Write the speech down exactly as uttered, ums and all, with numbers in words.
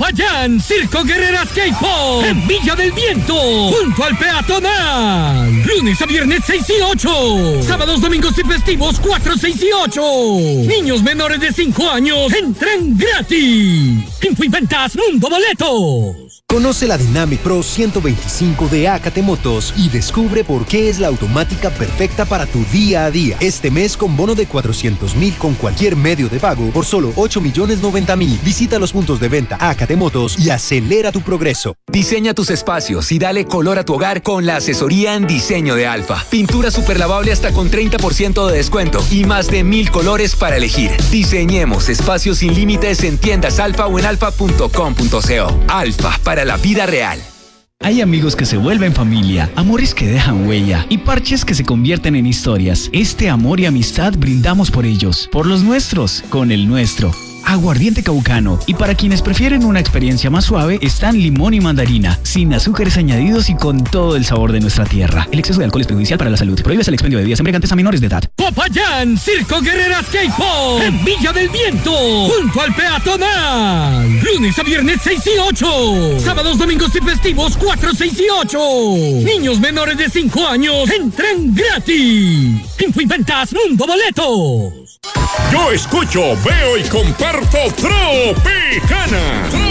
Popayán, Circo Guerrera Skate Pop, en Villa del Viento, junto al peatonal. Lunes a viernes seis y ocho. Sábados, domingos y festivos cuatro, seis y ocho. Niños menores de cinco años entran gratis. Info y ventas Mundo Boletos. Conoce la Dynamic Pro ciento veinticinco de A K T Motos y descubre por qué es la automática perfecta para tu día a día. Este mes con bono de cuatrocientos mil con cualquier medio de pago por solo ocho millones noventa mil. Visita los puntos de venta A K T Motos y acelera tu progreso. Diseña tus espacios y dale color a tu hogar con la asesoría en diseño de Alfa. Pintura superlavable hasta con treinta por ciento de descuento y más de mil colores para elegir. Diseñemos espacios sin límites en tiendas Alfa o en alfa punto com punto co. Alfa, para la vida real. Hay amigos que se vuelven familia, amores que dejan huella y parches que se convierten en historias. Este amor y amistad brindamos por ellos, por los nuestros, con el nuestro. Aguardiente Caucano. Y para quienes prefieren una experiencia más suave, están limón y mandarina, sin azúcares añadidos y con todo el sabor de nuestra tierra. El exceso de alcohol es perjudicial para la salud. Prohíbes el expendio de bebidas embriagantes a menores de edad. Popayán, Circo Guerrera Skate Pop, en Villa del Viento, junto al peatonal. Lunes a viernes seis y ocho. Sábados, domingos y festivos cuatro, seis y ocho. Niños menores de cinco años entran gratis. Info y ventas Mundo Boletos. Yo escucho, veo y comparto Tropicana.